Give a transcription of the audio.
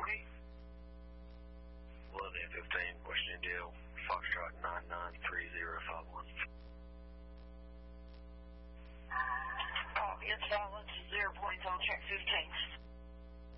11-15, Washington Deal, Foxtrot 993051. Copy, it's silence, 0 points on check 15.